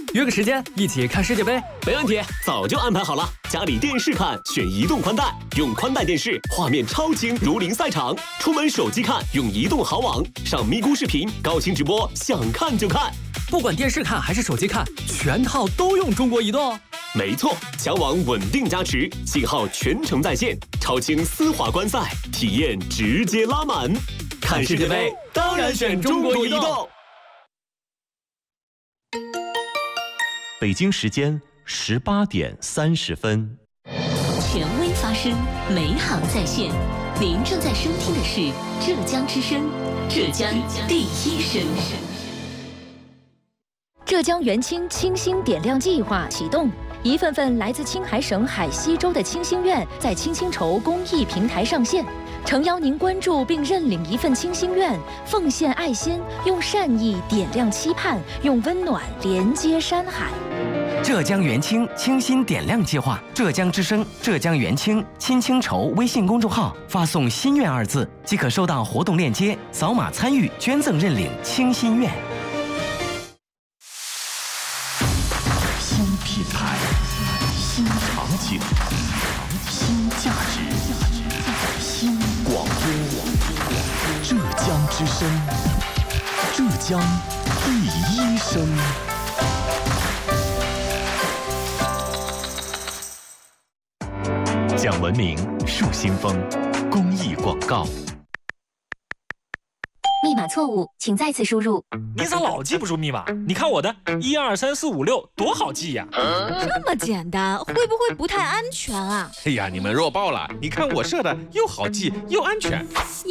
约个时间一起看世界杯。 没问题，早就安排好了。家里电视看，选移动宽带，用宽带电视，画面超清如临赛场。出门手机看，用移动豪网，上咪咕视频，高清直播，想看就看。 不管电视看还是手机看，全套都用中国移动。 没错，强网稳定加持，信号全程在线，超清丝滑观赛，体验直接拉满。看世界杯当然选中国移动。 北京时间18点30分。 权威发声，美好在线。您正在收听的是浙江之声，浙江第一声。 浙江元清清新点亮计划启动，一份份来自青海省海西州的清心愿在青青筹公益平台上线。诚邀您关注并认领一份清心愿，奉献爱心，用善意点亮期盼，用温暖连接山海。 浙江元清清新点亮计划，浙江之声、浙江元清青青筹微信公众号发送“心愿”2字，即可收到活动链接，扫码参与捐赠认领清心愿。 新品牌，新场景，新价值，新广播。浙江之声，浙江第一声。讲文明，树新风，公益广告。 密码错误，请再次输入。 你咋老记不住密码？你看我的12345多好记呀！ 这么简单，会不会不太安全啊？ 哎呀，你们弱爆了！你看我设的又好记又安全。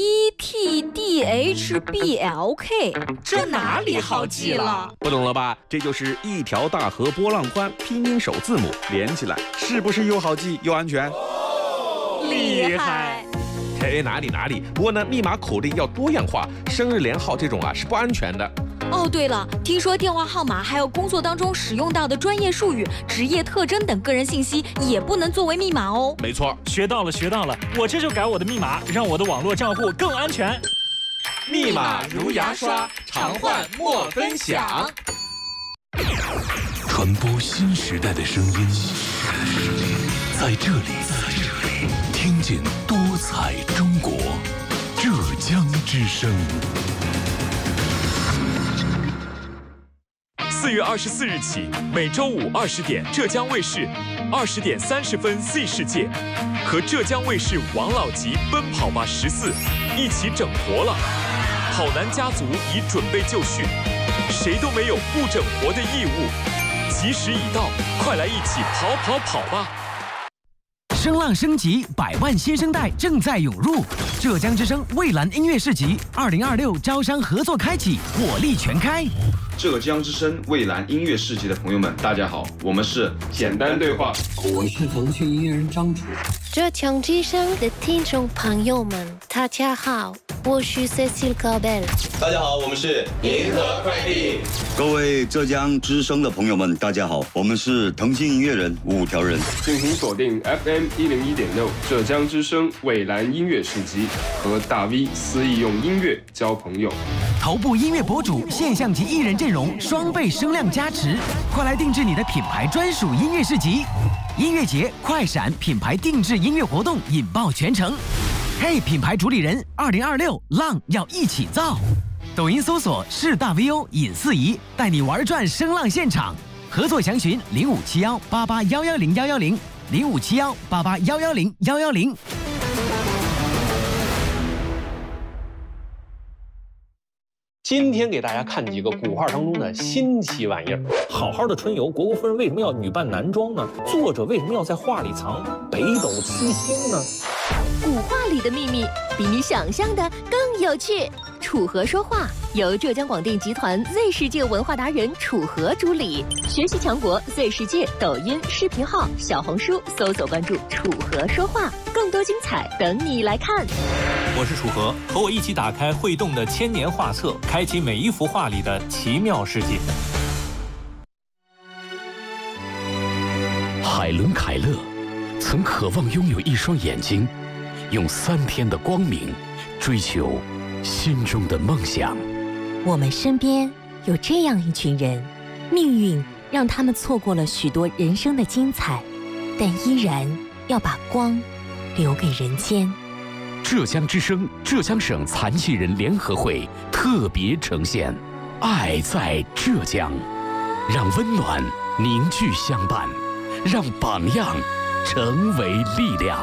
ETDHBLK， 这哪里好记了？ 不懂了吧？这就是一条大河波浪宽，拼音首字母连起来，是不是又好记又安全？ 厉害！ 嘿，哪里！不过呢，密码口令要多样化，生日连号这种啊是不安全的。 哦，对了，听说电话号码还有工作当中使用到的专业术语、职业特征等个人信息也不能作为密码哦。 没错， 学到了，我这就改我的密码，让我的网络账户更安全。 密码如牙刷，常换莫分享。 传播新时代的声音，在这里，听见多彩中国，浙江之声。 4月24日起，每周五20点，浙江卫视20点30分 Z 世界和浙江卫视王老吉奔跑吧14一起整活了。跑男家族已准备就绪，谁都没有不整活的义务。吉时已到，快来一起跑吧！ 声浪升级，100万新生代正在涌入。浙江之声蔚蓝音乐市集2026招商合作开启，火力全开。 浙江之声蔚蓝音乐市集的朋友们，大家好，我们是简单对话， 我是腾讯音乐人张楚。 浙江之声的听众朋友们，大家好，我是 Cecil Cabel。 大家好，我们是银河快递。 各位浙江之声的朋友们，大家好，我们是腾讯音乐人5条人。 敬请锁定 FM 101.6浙江之声蔚蓝音乐市集，和大 V 肆意用音乐交朋友。 头部音乐博主、现象级艺人阵容双倍声量加持，快来定制你的品牌专属音乐市集。音乐节快闪品牌定制音乐活动引爆全城。嘿，品牌主理人，2026浪要一起造。抖音搜索是大 VO 尹四仪，带你玩转声浪现场。合作详询0571881101057188110110。 今天给大家看几个古画当中的新奇玩意儿。好好的春游，虢国夫人为什么要女扮男装呢？作者为什么要在画里藏北斗七星呢？ 古画里的秘密比你想象的更有趣。楚河说话由浙江广电集团 Z 世界文化达人楚河主理，学习强国 Z 世界抖音视频号、小红书搜索关注楚河说话，更多精彩等你来看。 我是楚河，和我一起打开会动的千年画册，开启每一幅画里的奇妙世界。 海伦·凯勒曾渴望拥有一双眼睛，用3天的光明追求心中的梦想。 我们身边有这样一群人，命运让他们错过了许多人生的精彩，但依然要把光留给人间。 浙江之声浙江省残疾人联合会特别呈现《爱在浙江》，让温暖凝聚相伴，让榜样成为力量。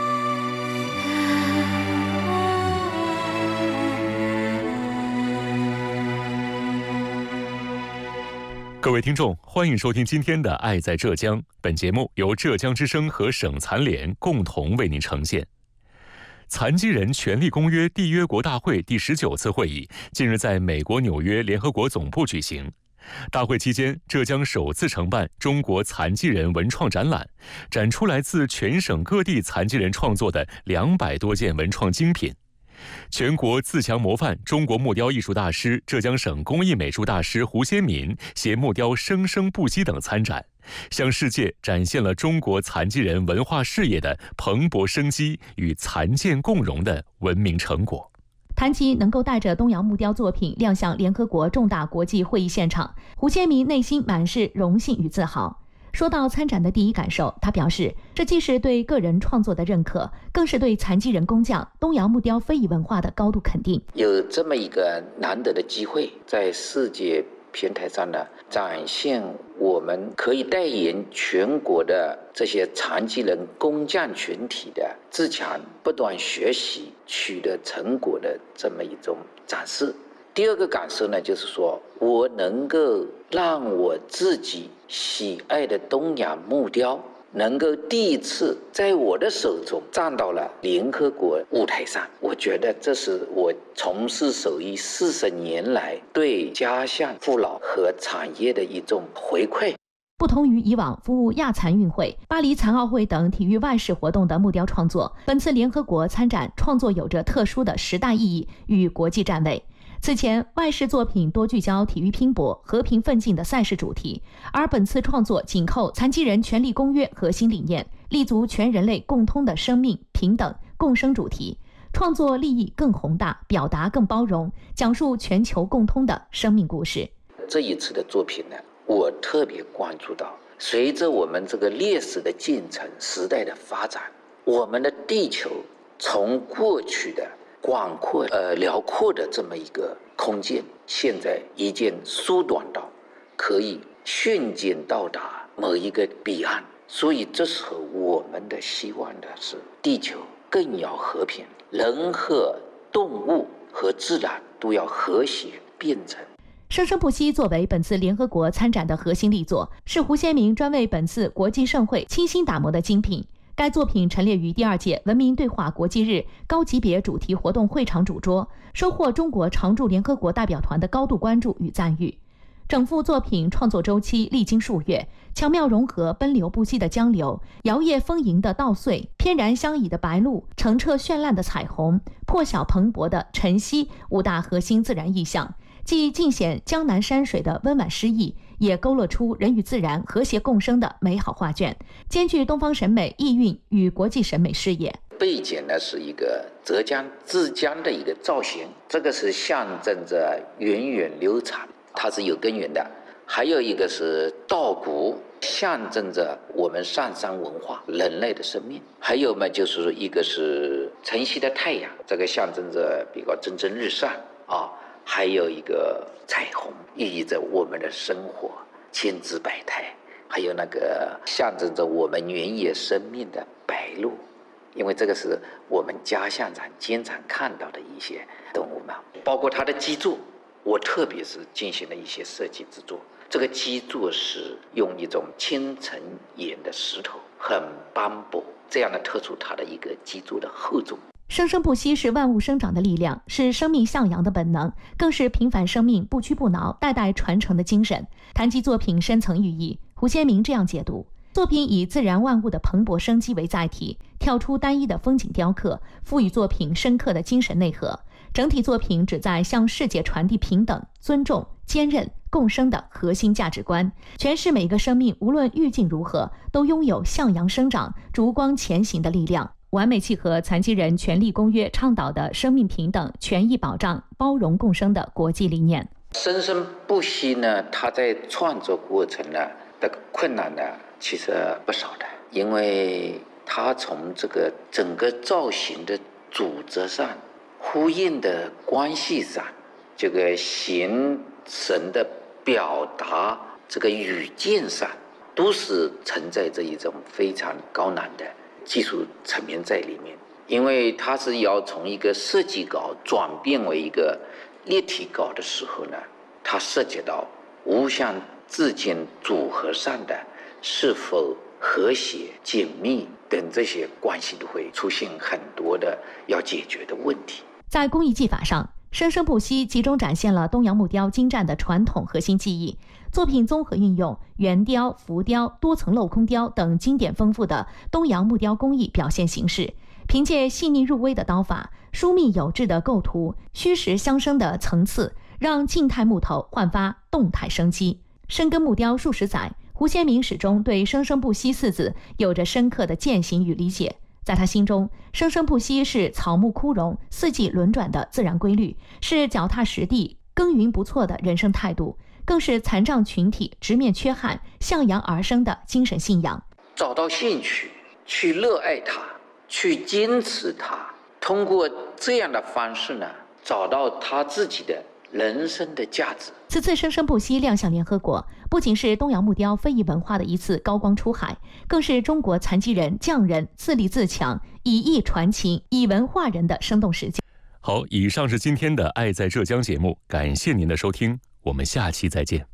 各位听众，欢迎收听今天的《爱在浙江》。本节目由浙江之声和省残联共同为您呈现。残疾人权利公约缔约国大会第19次会议近日在美国纽约联合国总部举行。大会期间，浙江首次承办中国残疾人文创展览，展出来自全省各地残疾人创作的200多件文创精品。全国自强模范中国木雕艺术大师、浙江省工艺美术大师胡先民携木雕生生不息等参展，向世界展现了中国残疾人文化事业的蓬勃生机与残健共荣的文明成果。 谈及能够带着东洋木雕作品亮相联合国重大国际会议现场，胡先民内心满是荣幸与自豪。说到参展的第一感受，他表示，这既是对个人创作的认可，更是对残疾人工匠东洋木雕非遗文化的高度肯定。 有这么一个难得的机会，在世界平台上呢，展现我们可以代言全国的这些残疾人工匠群体的自强、不断学习、取得成果的这么一种展示。第二个感受呢，就是说我能够让我自己喜爱的东洋木雕能够第一次在我的手中站到了联合国舞台上，我觉得这是我从事手艺40年来对家乡父老和产业的一种回馈。 不同于以往服务亚残运会、巴黎残奥会等体育外事活动的木雕创作，本次联合国参展创作有着特殊的时代意义与国际站位。此前外事作品多聚焦体育拼搏、和平奋进的赛事主题，而本次创作紧扣残疾人权利公约核心理念，立足全人类共通的生命、平等、共生主题，创作立意更宏大，表达更包容，讲述全球共通的生命故事。 这一次的作品呢，我特别关注到，随着我们这个历史的进程、时代的发展，我们的地球从过去的广阔辽阔的这么一个空间，现在已经缩短到可以瞬间到达某一个彼岸。所以这时候我们的希望的是地球更要和平，人和动物和自然都要和谐并存。 生生不息作为本次联合国参展的核心力作，是胡先民专为本次国际盛会倾心打磨的精品。该作品陈列于第2届文明对话国际日高级别主题活动会场主桌，收获中国常驻联合国代表团的高度关注与赞誉。整幅作品创作周期历经数月，巧妙融合奔流不息的江流、摇曳丰盈的稻穗、翩然相倚的白鹭、澄澈绚烂的彩虹、破晓蓬勃的晨曦5大核心自然意象，既尽显江南山水的温婉诗意，也勾勒出人与自然和谐共生的美好画卷，兼具东方审美意蕴与国际审美视野。 背景呢是一个浙江自江的一个造型，这个是象征着源远流长，它是有根源的。还有一个是稻谷，象征着我们上山文化、人类的生命。还有嘛，就是一个是晨曦的太阳，这个象征着比较蒸蒸日上啊。还有一个彩虹，寓意着我们的生活千姿百态。还有那个象征着我们原野生命的白鹭，因为这个是我们家乡上经常看到的一些动物嘛。包括它的基座，我特别是进行了一些设计制作。这个基座是用一种青层岩的石头，很斑驳，这样的特殊它的一个基座的厚重。 生生不息是万物生长的力量，是生命向阳的本能，更是平凡生命不屈不挠、代代传承的精神。谈及作品深层寓意，胡先民这样解读：作品以自然万物的蓬勃生机为载体，跳出单一的风景雕刻，赋予作品深刻的精神内核。整体作品旨在向世界传递平等、尊重、坚韧、共生的核心价值观，诠释每个生命无论遇境如何，都拥有向阳生长、烛光前行的力量，完美契合残疾人权利公约倡导的生命平等、权益保障、包容共生的国际理念。 生生不息呢，他在创作过程呢的困难呢其实不少的，因为他从这个整个造型的组织上、呼应的关系上、这个形神的表达这个语境上，都是存在着一种非常高难的技术层面在里面。因为它是要从一个设计稿转变为一个立体稿的时候呢，它涉及到无相字间组合上的是否和谐紧密等这些关系，都会出现很多的要解决的问题。 在工艺技法上，生生不息集中展现了东洋木雕精湛的传统核心技艺。作品综合运用圆雕、浮雕、多层镂空雕等经典丰富的东洋木雕工艺表现形式，凭借细腻入微的刀法、疏密有致的构图、虚实相生的层次，让静态木头焕发动态生机。深耕木雕数十载，胡先明始终对生生不息四字有着深刻的践行与理解。在他心中，生生不息是草木枯荣、四季轮转的自然规律，是脚踏实地、耕耘不辍的人生态度，更是残障群体直面缺憾、向阳而生的精神信仰。 找到兴趣，去热爱它，去坚持它，通过这样的方式呢，找到他自己的人生的价值。 此次生生不息亮相联合国，不仅是东洋木雕非遗文化的一次高光出海，更是中国残疾人匠人自立自强、以艺传情、以文化人的生动实践。 好，以上是今天的《爱在浙江》节目，感谢您的收听，我们下期再见。